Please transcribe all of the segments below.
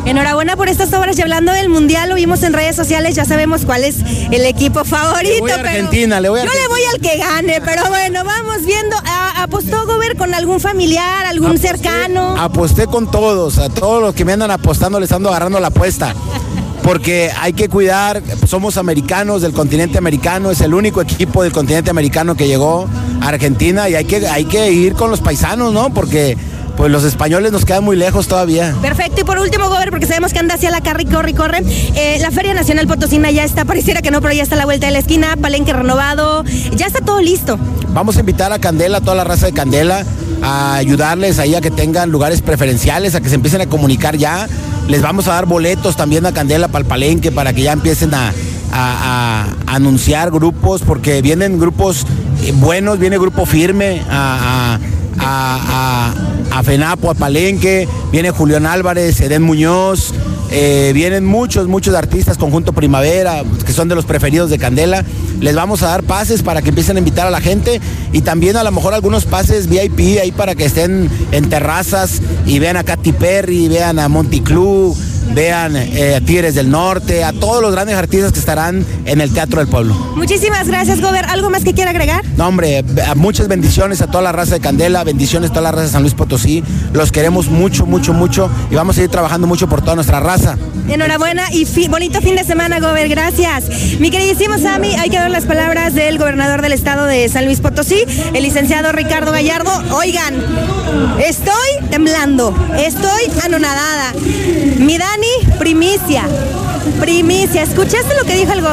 Enhorabuena por estas obras y hablando del Mundial, lo vimos en redes sociales, ya sabemos cuál es el equipo favorito. Le voy a Argentina. Yo le voy al que gane, pero bueno, vamos viendo. ¿Apostó Gober con algún familiar, algún cercano? Aposté con todos, a todos los que me andan apostando les ando agarrando la apuesta. Porque hay que cuidar, somos americanos del continente americano, es el único equipo del continente americano que llegó a Argentina y hay que ir con los paisanos, ¿no? Porque pues los españoles nos quedan muy lejos todavía. Perfecto, y por último, Gober, porque sabemos que anda hacia la corre, la Feria Nacional Potosina ya está, pareciera que no, pero ya está a la vuelta de la esquina, palenque renovado, ya está todo listo. Vamos a invitar a Candela, a toda la raza de Candela, a ayudarles ahí a que tengan lugares preferenciales, a que se empiecen a comunicar ya. Les vamos a dar boletos también a Candela para el palenque, para que ya empiecen a anunciar grupos, porque vienen grupos buenos, viene Grupo Firme a FENAPO, a Palenque, viene Julián Álvarez, Edén Muñoz, vienen muchos artistas, Conjunto Primavera, que son de los preferidos de Candela. Les vamos a dar pases para que empiecen a invitar a la gente y también a lo mejor algunos pases VIP ahí para que estén en terrazas y vean a Katy Perry, vean a Monticlú, vean a Tigres del Norte, a todos los grandes artistas que estarán en el Teatro del Pueblo. Muchísimas gracias, Gober. ¿Algo más que quiera agregar? No, hombre, muchas bendiciones a toda la raza de Candela, bendiciones a toda la raza de San Luis Potosí. Los queremos mucho y vamos a ir trabajando mucho por toda nuestra raza. Enhorabuena y bonito fin de semana, Gober. Gracias. Mi queridísimo Sammy, hay que dar las palabras del gobernador del estado de San Luis Potosí, el licenciado Ricardo Gallardo. Oigan, estoy temblando, estoy anonadada. Mi Dani, primicia. ¿Escuchaste lo que dijo el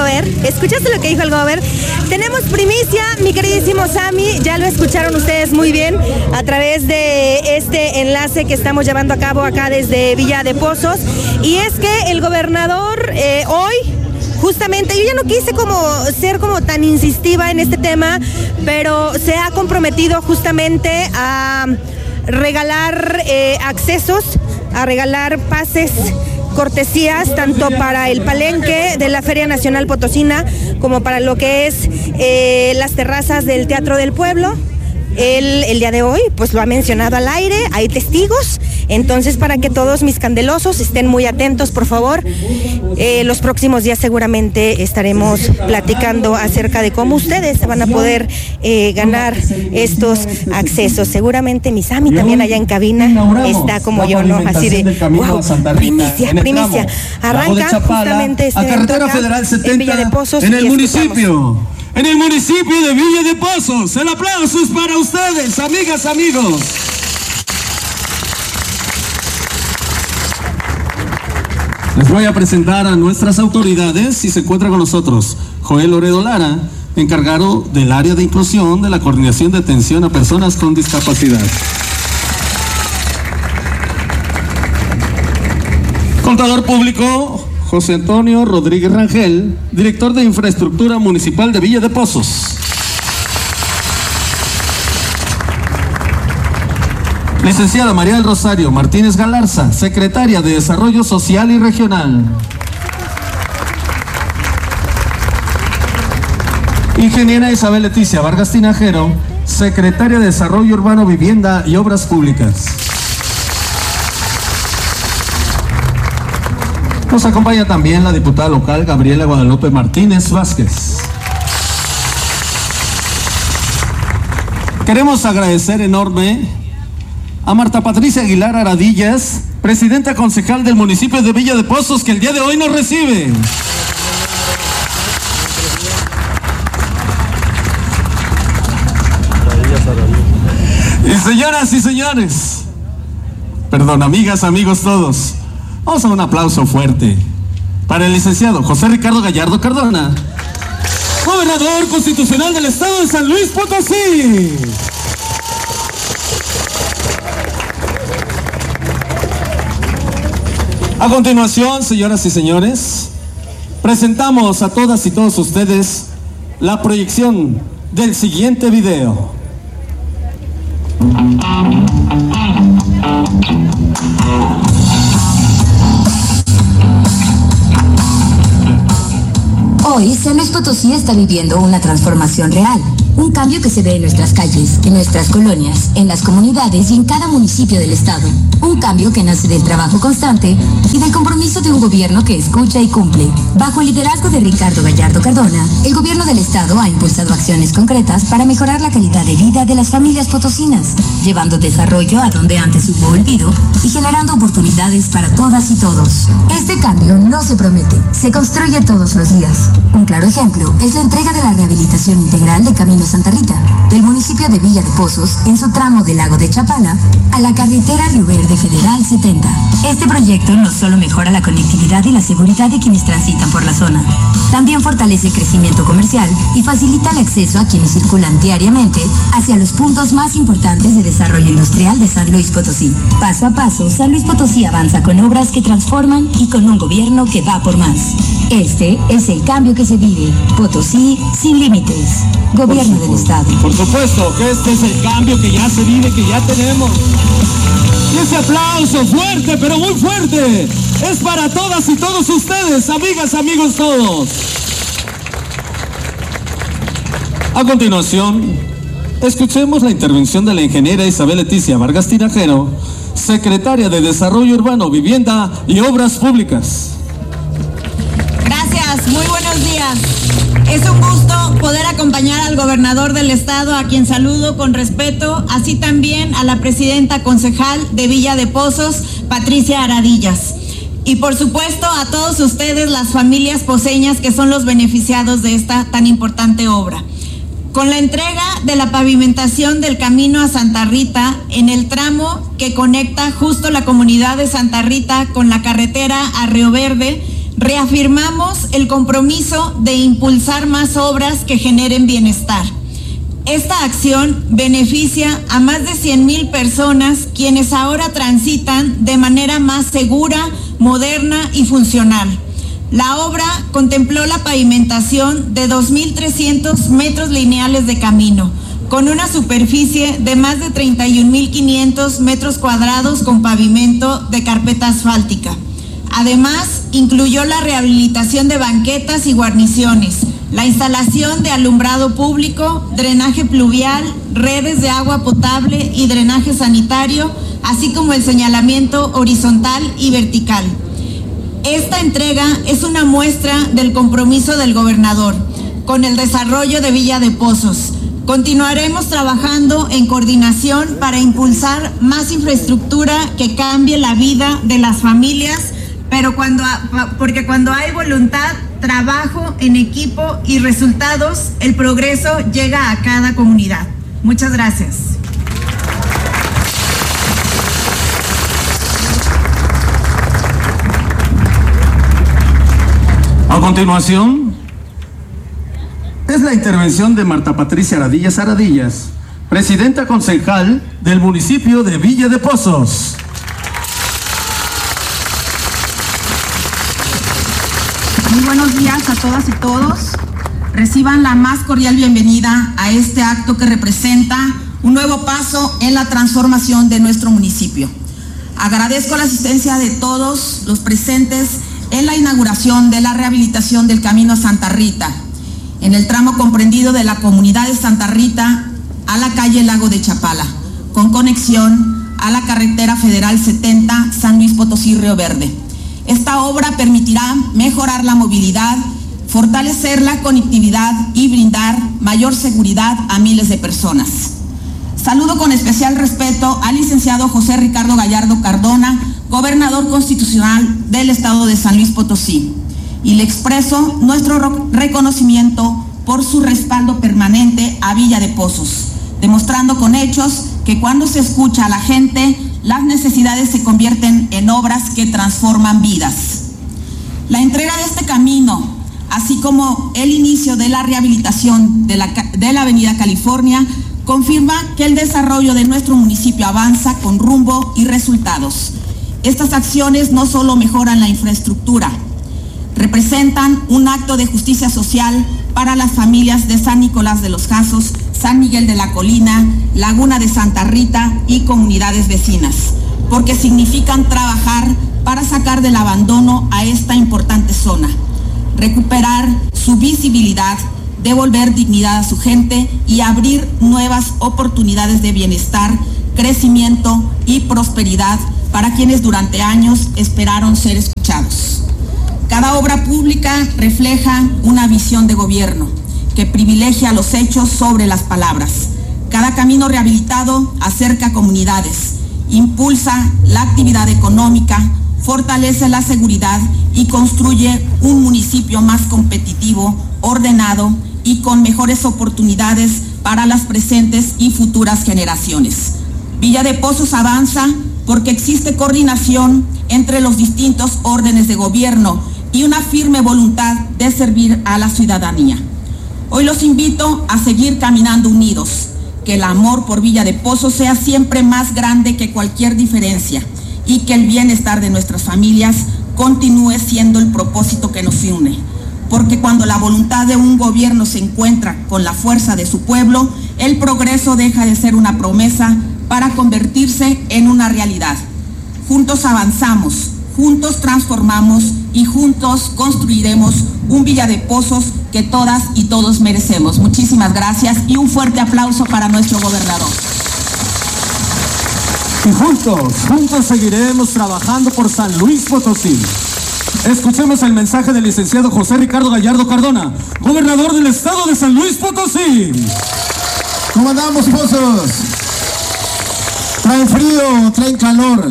Gober? Tenemos primicia, mi queridísimo Sammy, ya lo escucharon ustedes muy bien a través de este enlace que estamos llevando a cabo acá desde Villa de Pozos, y es que el gobernador hoy, justamente, yo ya no quise ser tan insistiva en este tema, pero se ha comprometido justamente a regalar accesos, a regalar pases, cortesías, tanto para el palenque de la Feria Nacional Potosina como para lo que es las terrazas del Teatro del Pueblo. Él el día de hoy pues lo ha mencionado al aire, hay testigos, entonces para que todos mis candelosos estén muy atentos, por favor. Los próximos días seguramente estaremos platicando acerca de cómo ustedes van a poder ganar estos accesos. Seguramente mi Sammy también allá en cabina está como yo, ¿no? Así de wow, primicia. Arranca justamente este Carretera Federal 70 en Villa de Pozos en el municipio. En el municipio de Villa de Pozos. El aplauso es para ustedes, amigas, amigos. Les voy a presentar a nuestras autoridades y se encuentra con nosotros Joel Loredo Lara, encargado del área de inclusión de la coordinación de atención a personas con discapacidad. Contador público José Antonio Rodríguez Rangel, director de Infraestructura Municipal de Villa de Pozos. Licenciada María del Rosario Martínez Galarza, secretaria de Desarrollo Social y Regional. Ingeniera Isabel Leticia Vargas Tinajero, secretaria de Desarrollo Urbano, Vivienda y Obras Públicas. Nos acompaña también la diputada local Gabriela Guadalupe Martínez Vázquez. Queremos agradecer enorme a Marta Patricia Aguilar Aradillas, presidenta concejal del municipio de Villa de Pozos, que el día de hoy nos recibe. Y señoras y señores, perdón, amigas, amigos todos, vamos a un aplauso fuerte para el licenciado José Ricardo Gallardo Cardona, gobernador constitucional del estado de San Luis Potosí. A continuación, señoras y señores, presentamos a todas y todos ustedes la proyección del siguiente video. Hoy, San Luis Potosí está viviendo una transformación real. Un cambio que se ve en nuestras calles, en nuestras colonias, en las comunidades y en cada municipio del estado. Un cambio que nace del trabajo constante y del compromiso de un gobierno que escucha y cumple. Bajo el liderazgo de Ricardo Gallardo Cardona, el gobierno del estado ha impulsado acciones concretas para mejorar la calidad de vida de las familias potosinas, llevando desarrollo a donde antes hubo olvido y generando oportunidades para todas y todos. Este cambio no se promete, se construye todos los días. Un claro ejemplo es la entrega de la rehabilitación integral de Camino Santa Rita, del municipio de Villa de Pozos, en su tramo del lago de Chapala, a la carretera Río Verde Federal 70. Este proyecto no solo mejora la conectividad y la seguridad de quienes transitan por la zona, también fortalece el crecimiento comercial y facilita el acceso a quienes circulan diariamente hacia los puntos más importantes de desarrollo industrial de San Luis Potosí. Paso a paso, San Luis Potosí avanza con obras que transforman y con un gobierno que va por más. Este es el cambio que se vive. Potosí sin límites. Gobierno del Estado. Por supuesto que este es el cambio que ya se vive, que ya tenemos. Y ese aplauso fuerte, pero muy fuerte, es para todas y todos ustedes, amigas, amigos todos. A continuación, escuchemos la intervención de la ingeniera Isabel Leticia Vargas Tinajero, secretaria de Desarrollo Urbano, Vivienda y Obras Públicas. Gracias, muy buenos días. Es un gusto poder acompañar al gobernador del estado, a quien saludo con respeto, así también a la presidenta concejal de Villa de Pozos, Patricia Aradillas. Y por supuesto a todos ustedes, las familias poseñas que son los beneficiados de esta tan importante obra. Con la entrega de la pavimentación del camino a Santa Rita, en el tramo que conecta justo la comunidad de Santa Rita con la carretera a Río Verde, reafirmamos el compromiso de impulsar más obras que generen bienestar. Esta acción beneficia a más de 100,000 personas, quienes ahora transitan de manera más segura, moderna y funcional. La obra contempló la pavimentación de 2.300 metros lineales de camino, con una superficie de más de 31.500 metros cuadrados con pavimento de carpeta asfáltica. Además, incluyó la rehabilitación de banquetas y guarniciones, la instalación de alumbrado público, drenaje pluvial, redes de agua potable y drenaje sanitario, así como el señalamiento horizontal y vertical. Esta entrega es una muestra del compromiso del gobernador con el desarrollo de Villa de Pozos. Continuaremos trabajando en coordinación para impulsar más infraestructura que cambie la vida de las familias, porque cuando hay voluntad, trabajo en equipo y resultados, el progreso llega a cada comunidad. Muchas gracias. A continuación, es la intervención de Marta Patricia Aradillas, presidenta concejal del municipio de Villa de Pozos. Muy buenos días a todas y todos. Reciban la más cordial bienvenida a este acto que representa un nuevo paso en la transformación de nuestro municipio. Agradezco la asistencia de todos los presentes en la inauguración de la rehabilitación del Camino a Santa Rita, en el tramo comprendido de la comunidad de Santa Rita a la calle Lago de Chapala, con conexión a la carretera federal 70 San Luis Potosí Río Verde. Esta obra permitirá mejorar la movilidad, fortalecer la conectividad y brindar mayor seguridad a miles de personas. Saludo con especial respeto al licenciado José Ricardo Gallardo Cardona, gobernador constitucional del estado de San Luis Potosí, y le expreso nuestro reconocimiento por su respaldo permanente a Villa de Pozos, demostrando con hechos que cuando se escucha a la gente, las necesidades se convierten en obras que transforman vidas. La entrega de este camino, así como el inicio de la rehabilitación de la Avenida California, confirma que el desarrollo de nuestro municipio avanza con rumbo y resultados. Estas acciones no solo mejoran la infraestructura, representan un acto de justicia social para las familias de San Nicolás de los Jazos, San Miguel de la Colina, Laguna de Santa Rita y comunidades vecinas, porque significan trabajar para sacar del abandono a esta importante zona, recuperar su visibilidad devolver dignidad a su gente y abrir nuevas oportunidades de bienestar, crecimiento y prosperidad para quienes durante años esperaron ser escuchados. Cada obra pública refleja una visión de gobierno que privilegia los hechos sobre las palabras. Cada camino rehabilitado acerca comunidades, impulsa la actividad económica, fortalece la seguridad y construye un municipio más competitivo, ordenado y con mejores oportunidades para las presentes y futuras generaciones. Villa de Pozos avanza porque existe coordinación entre los distintos órdenes de gobierno y una firme voluntad de servir a la ciudadanía. Hoy los invito a seguir caminando unidos, que el amor por Villa de Pozos sea siempre más grande que cualquier diferencia y que el bienestar de nuestras familias continúe siendo el propósito que nos une. Porque cuando la voluntad de un gobierno se encuentra con la fuerza de su pueblo, el progreso deja de ser una promesa para convertirse en una realidad. Juntos avanzamos, juntos transformamos y juntos construiremos un Villa de Pozos que todas y todos merecemos. Muchísimas gracias y un fuerte aplauso para nuestro gobernador. Y juntos seguiremos trabajando por San Luis Potosí. Escuchemos el mensaje del licenciado José Ricardo Gallardo Cardona, gobernador del estado de San Luis Potosí. ¿Cómo andamos, Pozos? ¿Traen frío o traen calor?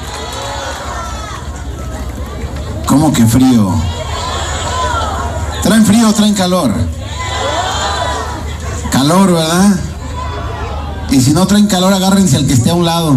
¿Cómo que frío? ¿Traen frío o traen calor? Calor, ¿verdad? Y si no traen calor, agárrense al que esté a un lado,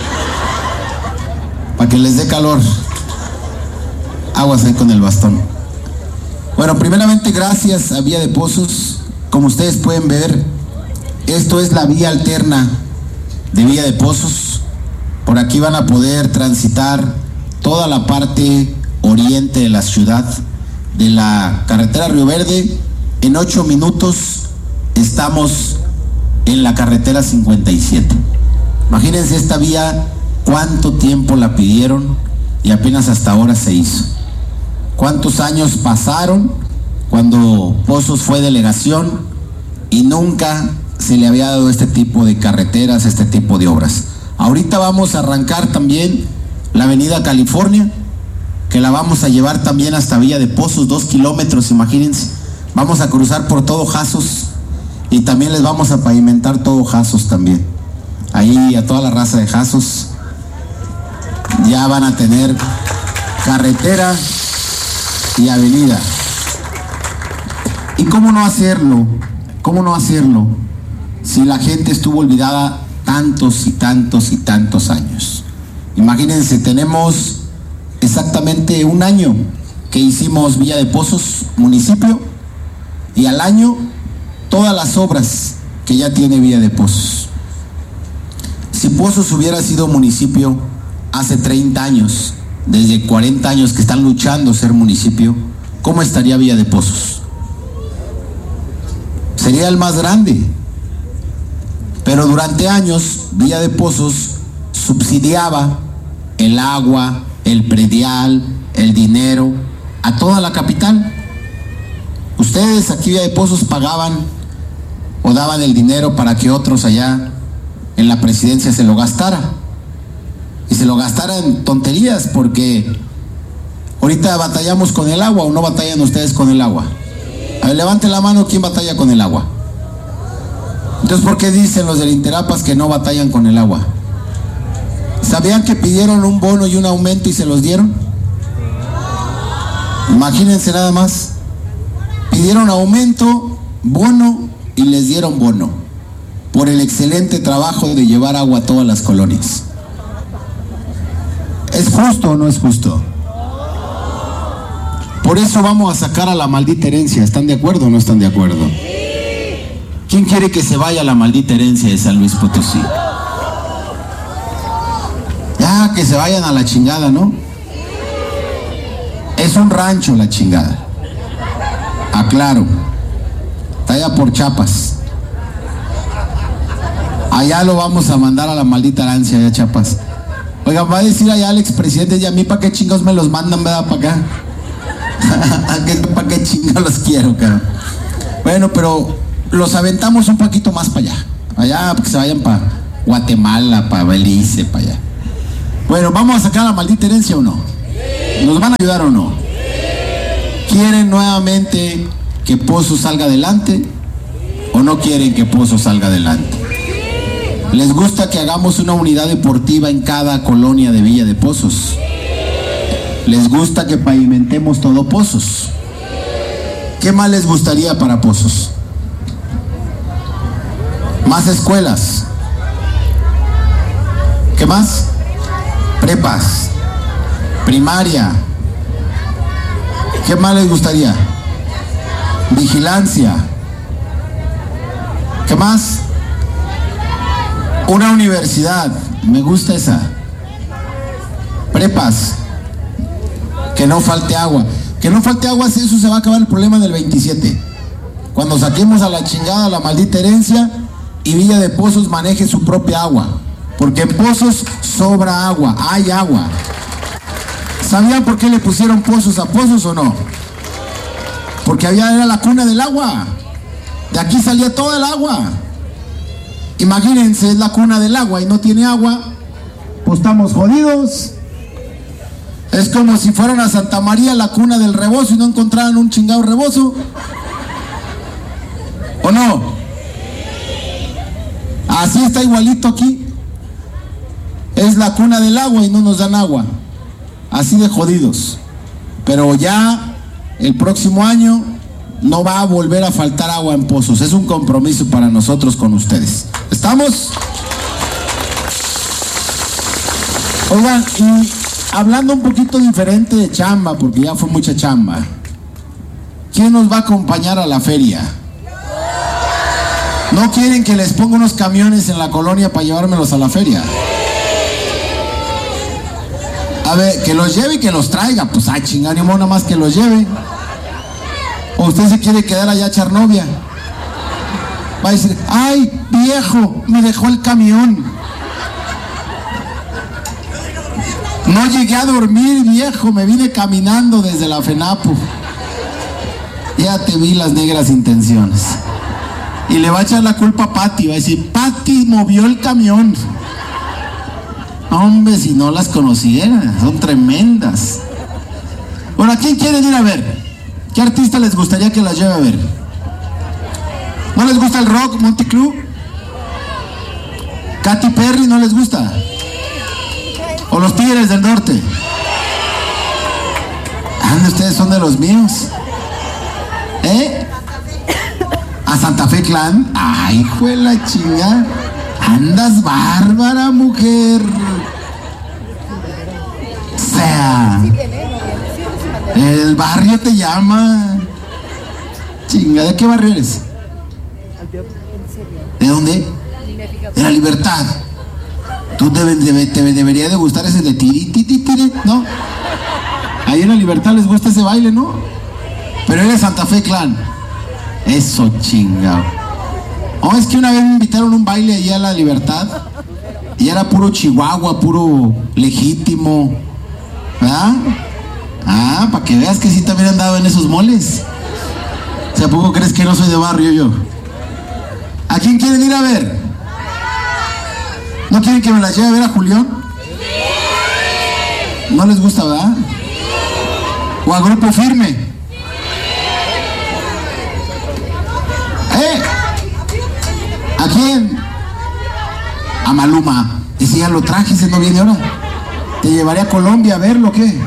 para que les dé calor. Aguas ahí con el bastón. Bueno, primeramente gracias a Villa de Pozos. Como ustedes pueden ver, esto es la vía alterna de Villa de Pozos. Por aquí van a poder transitar toda la parte oriente de la ciudad, de la carretera Río Verde. En 8 minutos estamos en la carretera 57. Imagínense esta vía, cuánto tiempo la pidieron y apenas hasta ahora se hizo. Cuántos años pasaron cuando Pozos fue delegación y nunca se le había dado este tipo de carreteras, este tipo de obras. Ahorita vamos a arrancar también la avenida California, que la vamos a llevar también hasta Villa de Pozos, 2 kilómetros, imagínense. Vamos a cruzar por todo Jazos y también les vamos a pavimentar todo Jazos también. Ahí a toda la raza de Jazos ya van a tener carretera y avenida. ¿Y cómo no hacerlo? ¿Cómo no hacerlo si la gente estuvo olvidada tantos y tantos y tantos años? Imagínense, tenemos exactamente un año que hicimos Villa de Pozos municipio y al año todas las obras que ya tiene Villa de Pozos. Si Pozos hubiera sido municipio hace 30 años, desde 40 años que están luchando ser municipio, ¿cómo estaría Villa de Pozos? Sería el más grande. Pero durante años Villa de Pozos subsidiaba el agua, el predial, el dinero a toda la capital. Ustedes aquí Villa de Pozos pagaban o daban el dinero para que otros allá en la presidencia se lo gastara. Y se lo gastara en tonterías, porque ahorita batallamos con el agua, ¿o no batallan ustedes con el agua? A ver, levante la mano, ¿quién batalla con el agua? Entonces, ¿por qué dicen los del Interapas que no batallan con el agua? ¿Sabían que pidieron un bono y un aumento y se los dieron? Imagínense nada más. Pidieron aumento, bono y les dieron bono por el excelente trabajo de llevar agua a todas las colonias. ¿Es justo o no es justo? Por eso vamos a sacar a la maldita herencia. ¿Están de acuerdo o no están de acuerdo? ¿Quién quiere que se vaya la maldita herencia de San Luis Potosí? Ya, que se vayan a la chingada, ¿no? Es un rancho la chingada. Aclaro. Está allá por Chiapas. Allá lo vamos a mandar a la maldita herencia de Chiapas. Oiga, va a decir allá al expresidente, y a mí, ¿para qué chingados me los mandan, verdad, para acá? ¿Para qué chingados los quiero, cara? Bueno, pero los aventamos un poquito más para allá, porque se vayan para Guatemala, para Belice, para allá. Bueno, ¿vamos a sacar la maldita herencia o no? ¿Nos van a ayudar o no? ¿Quieren nuevamente que Pozos salga adelante o no quieren que Pozos salga adelante? ¿Les gusta que hagamos una unidad deportiva en cada colonia de Villa de Pozos? ¿Les gusta que pavimentemos todo Pozos? ¿Qué más les gustaría para Pozos? Más escuelas. ¿Qué más? Prepas, primaria. ¿Qué más les gustaría? Vigilancia. ¿Qué más? Una universidad. Me gusta esa. Prepas. Que no falte agua. Que no falte agua, si eso se va a acabar el problema del 27. Cuando saquemos a la chingada la maldita herencia y Villa de Pozos maneje su propia agua. Porque en Pozos sobra agua, hay agua. ¿Sabían por qué le pusieron Pozos a Pozos o no? Porque era la cuna del agua. De aquí salía toda el agua. Imagínense, es la cuna del agua y no tiene agua, pues estamos jodidos. Es como si fueran a Santa María, la cuna del rebozo, y no encontraran un chingado rebozo. ¿O no? Así está igualito aquí. Es la cuna del agua y no nos dan agua. Así de jodidos. Pero ya el próximo año no va a volver a faltar agua en Pozos. Es un compromiso para nosotros con ustedes. ¿Estamos? Oigan, y hablando un poquito diferente de chamba, porque ya fue mucha chamba, ¿quién nos va a acompañar a la feria? ¿No quieren que les ponga unos camiones en la colonia para llevármelos a la feria? A ver, que los lleve y que los traiga. Pues chingar, ni modo, nada más que los lleve. ¿O usted se quiere quedar allá a echar novia? Va a decir, ay, viejo, me dejó el camión. No llegué a dormir, viejo, me vine caminando desde la FENAPU. Ya te vi las negras intenciones. Y le va a echar la culpa a Pati, va a decir, Pati movió el camión. Hombre, si no las conociera, son tremendas. Bueno, ¿a quién quieren ir a ver? ¿Qué artista les gustaría que las lleve a ver? ¿No les gusta el rock, Monticlub? ¿Katy Perry no les gusta? ¿O los Tigres del Norte? Ustedes son de los míos. ¿A Santa Fe Clan? Ay, hijo de la chingada. Andas bárbara, mujer. O sea, el barrio te llama. Chinga, ¿de qué barrio eres? ¿De dónde? De La Libertad. Tú te debería de gustar ese de tiri, ¿no? Ahí en La Libertad les gusta ese baile, ¿no? Pero eres Santa Fe Clan. Eso, chingado. Oh, es que una vez me invitaron a un baile allá a La Libertad y era puro Chihuahua, puro legítimo, ¿verdad? Ah, para que veas que sí también he andado en esos moles. O sea, ¿a poco crees que no soy de barrio yo? ¿A quién quieren ir a ver? ¿No quieren que me las lleve a ver a Julián? ¿No les gusta, verdad? ¿O a Grupo Firme? ¿A quién? A Maluma. Y si ya lo traje, ese no viene ahora. ¿Te llevaré a Colombia a verlo o qué?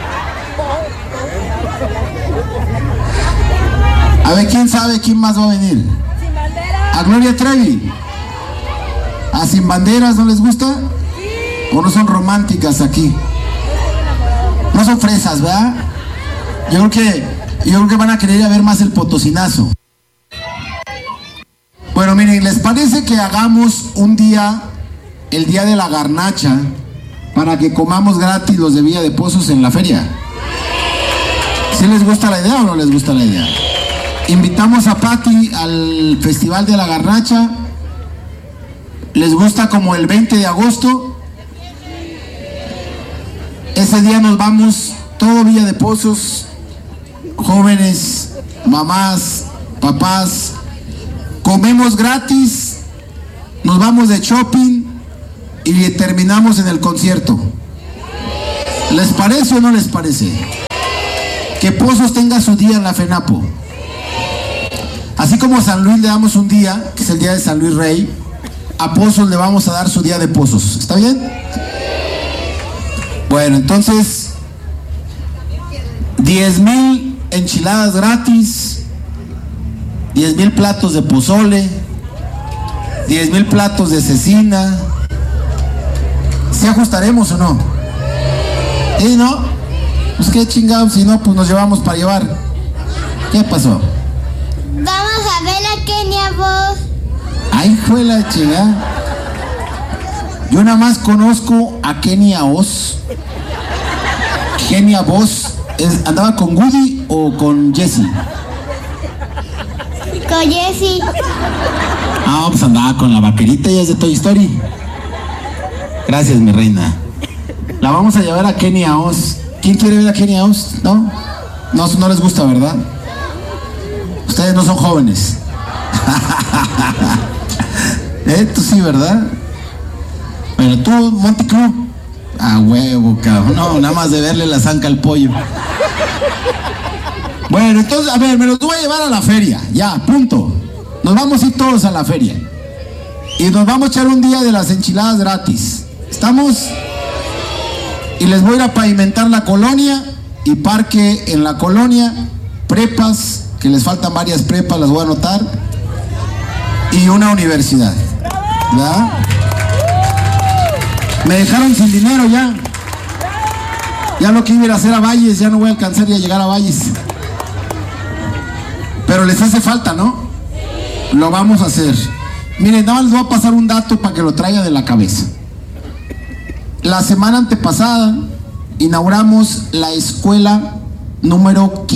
A ver, ¿quién sabe quién más va a venir? ¿A Gloria Trevi? ¿A Sin Banderas no les gusta? ¿O no son románticas aquí? No son fresas, ¿verdad? Yo creo que van a querer ir a ver más el potosinazo. Bueno, miren, ¿les parece que hagamos un día, el día de la garnacha, para que comamos gratis los de Villa de Pozos en la feria? ¿Sí les gusta la idea o no les gusta la idea? Invitamos a Pati al Festival de la Garnacha. ¿Les gusta como el 20 de agosto? Ese día nos vamos todo Villa de Pozos, jóvenes, mamás, papás, comemos gratis, nos vamos de shopping y terminamos en el concierto. ¿Les parece o no les parece? Que Pozos tenga su día en la FENAPO. Así como a San Luis le damos un día, que es el día de San Luis Rey, a Pozos le vamos a dar su día de Pozos. ¿Está bien? Bueno, entonces 10,000 enchiladas gratis, 10,000 platos de pozole, 10,000 platos de cecina. ¿Sí ajustaremos o no? ¿Sí, no? Pues qué chingados, si no, pues nos llevamos para llevar. ¿Qué pasó? Vamos a ver a Kenia Voz. Ay, fue la chingada. Yo nada más conozco a Kenia Oz. Kenia Voz. ¿Andaba con Woody o con Jessie? Con Jessie. Ah, pues andaba con la vaquerita, ella es de Toy Story. Gracias, mi reina. La vamos a llevar a Kenia Oz. ¿Quién quiere ver a Kenia Oz? ¿No? No les gusta, ¿verdad? Ustedes no son jóvenes. Tú sí, ¿verdad? Bueno, tú, Monticru. A huevo, cabrón. No, nada más de verle la zanca al pollo. Bueno, entonces, a ver, me los voy a llevar a la feria. Ya, punto. Nos vamos a ir todos a la feria. Y nos vamos a echar un día de las enchiladas gratis. ¿Estamos? Y les voy a ir a pavimentar la colonia y parque en la colonia, prepas, que les faltan varias prepas, las voy a anotar, y una universidad. ¿Verdad? Me dejaron sin dinero ya. Ya lo que iba a ir a hacer a Valles, ya no voy a alcanzar ya a llegar a Valles. Pero les hace falta, ¿no? Lo vamos a hacer. Miren, nada más les voy a pasar un dato para que lo traiga de la cabeza. La semana antepasada inauguramos la escuela número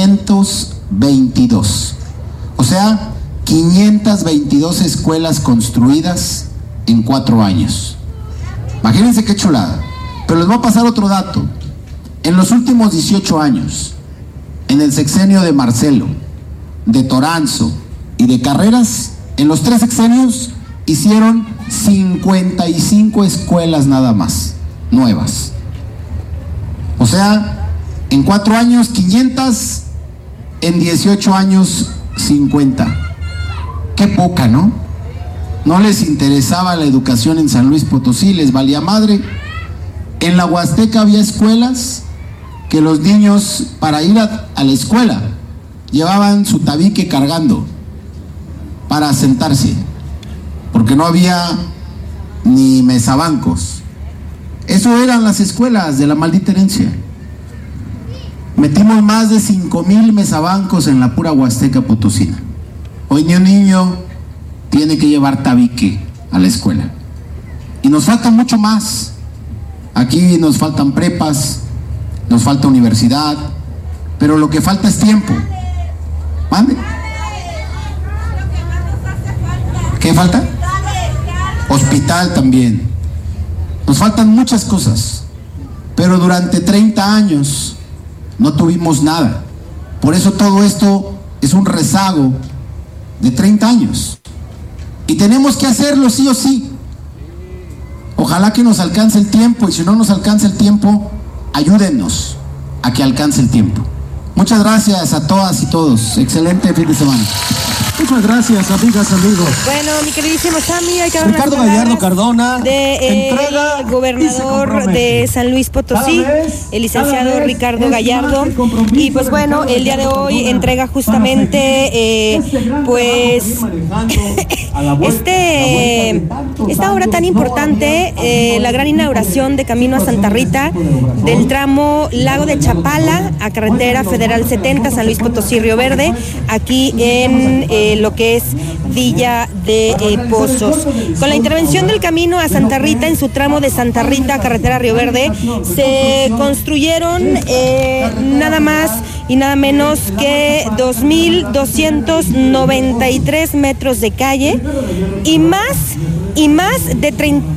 522. O sea, 522 escuelas construidas en 4 años. Imagínense qué chulada. Pero les voy a pasar otro dato. En los últimos 18 años, en el sexenio de Marcelo, de Toranzo y de Carreras, en los 3 sexenios hicieron 55 escuelas nada más, nuevas. O sea, en 4 años 500, en 18 años 50. Qué poca, ¿no? No les interesaba la educación en San Luis Potosí, les valía madre. En la Huasteca había escuelas que los niños, para ir a la escuela, llevaban su tabique cargando para sentarse, porque no había ni mesabancos. Eso eran las escuelas de la maldita herencia. Metimos más de 5,000 mesabancos en la pura Huasteca Potosina. Hoy ni un niño tiene que llevar tabique a la escuela. Y nos falta mucho más. Aquí nos faltan prepas, nos falta universidad, pero lo que falta es tiempo. ¿Mande? ¿Qué falta? Hospital también. Nos faltan muchas cosas, pero durante 30 años no tuvimos nada. Por eso todo esto es un rezago de 30 años. Y tenemos que hacerlo sí o sí. Ojalá que nos alcance el tiempo, y si no nos alcanza el tiempo, ayúdennos a que alcance el tiempo. Muchas gracias a todas y todos. Excelente fin de semana. Muchas gracias, amigas, amigos. Bueno, mi queridísimo Sammy, hay que dar Ricardo Gallardo Cardona entrega el gobernador de San Luis Potosí, el licenciado Ricardo Gallardo. Y pues bueno, el día de hoy entrega justamente pues esta obra tan importante, la gran inauguración de Camino a Santa Rita, del tramo Lago de Chapala a Carretera Federal 70, San Luis Potosí, Río Verde, aquí en lo que es Villa de Pozos. Con la intervención del Camino a Santa Rita en su tramo de Santa Rita, Carretera Río Verde, se construyeron nada más y nada menos que 2,293 metros de calle y más y más de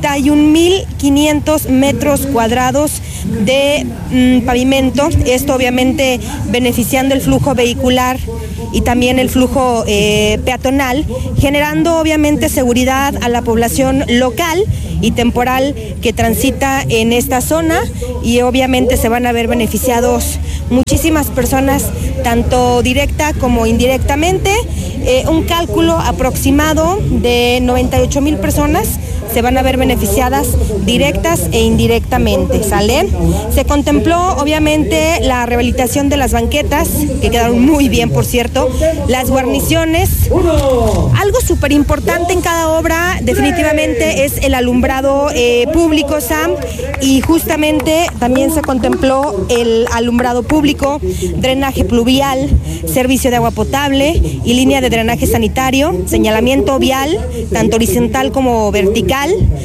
31,500 metros cuadrados de pavimento. Esto obviamente beneficiando el flujo vehicular y también el flujo peatonal, generando obviamente seguridad a la población local y temporal que transita en esta zona, y obviamente se van a ver beneficiados muchísimas personas, tanto directa como indirectamente. Un cálculo aproximado de 98,000 personas se van a ver beneficiadas directas e indirectamente, ¿sale? Se contempló obviamente la rehabilitación de las banquetas, que quedaron muy bien, por cierto, las guarniciones. Algo súper importante en cada obra definitivamente es el alumbrado público, Sam, y justamente también se contempló el alumbrado público, drenaje pluvial, servicio de agua potable y línea de drenaje sanitario, señalamiento vial, tanto horizontal como vertical,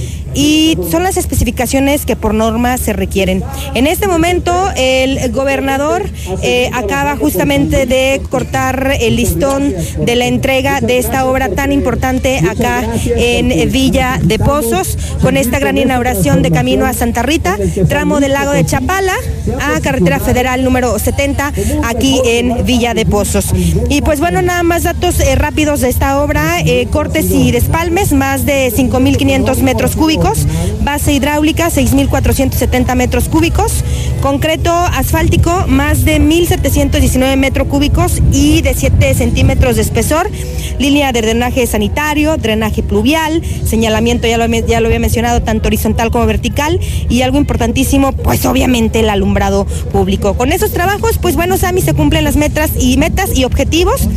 y son las especificaciones que por norma se requieren. En este momento el gobernador acaba justamente de cortar el listón de la entrega de esta obra tan importante acá en Villa de Pozos, con esta gran inauguración de camino a Santa Rita, tramo del lago de Chapala a carretera federal número 70 aquí en Villa de Pozos. Y pues bueno, nada más datos rápidos de esta obra: cortes y despalmes, más de 5,500 metros cúbicos, base hidráulica 6,470 metros cúbicos, concreto asfáltico más de 1,719 metros cúbicos y de 7 centímetros de espesor, línea de drenaje sanitario, drenaje pluvial, señalamiento, ya lo había mencionado, tanto horizontal como vertical, y algo importantísimo, pues obviamente el alumbrado público. Con esos trabajos, pues bueno, Sammy, se cumplen las metas y objetivos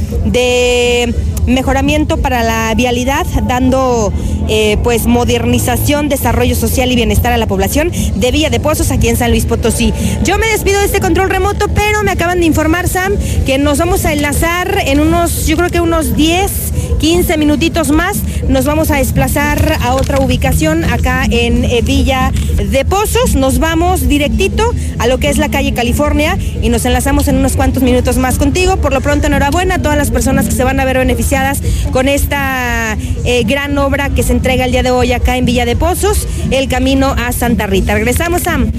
de mejoramiento para la vialidad, dando pues modernización, desarrollo social y bienestar a la población de Villa de Pozos aquí en San Luis Potosí. Yo me despido de este control remoto, pero me acaban de informar, Sam, que nos vamos a enlazar en unos 10, 15 minutitos más. Nos vamos a desplazar a otra ubicación acá en Villa de Pozos. Nos vamos directito a lo que es la calle California y nos enlazamos en unos cuantos minutos más contigo. Por lo pronto, enhorabuena a todas las personas que se van a ver beneficiadas con esta gran obra que se entrega el día de hoy acá en Villa de Pozos, el camino a Santa Rita. Regresamos, Sam.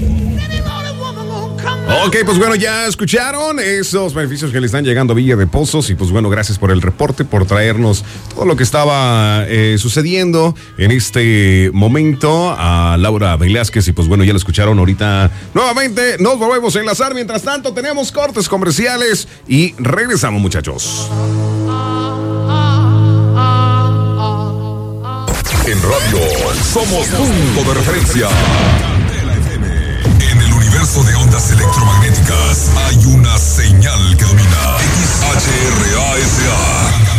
Ok, pues bueno, ya escucharon esos beneficios que le están llegando a Villa de Pozos, y pues bueno, gracias por el reporte, por traernos todo lo que estaba sucediendo en este momento a Laura Velázquez, y pues bueno, ya lo escucharon. Ahorita nuevamente nos volvemos a enlazar. Mientras tanto, tenemos cortes comerciales y regresamos, muchachos. En radio somos punto de referencia. En el universo de ondas electromagnéticas hay una señal que domina. XHRASA.